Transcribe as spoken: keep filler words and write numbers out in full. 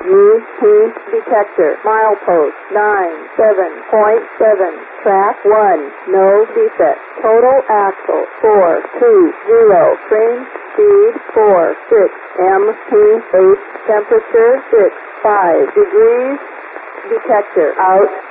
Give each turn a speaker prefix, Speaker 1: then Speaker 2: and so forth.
Speaker 1: U P detector. Milepost nine seven point seven. Track one. No defect. Total axle four two zero. Train speed four six. M P eight. Temperature six five degrees. Detector out.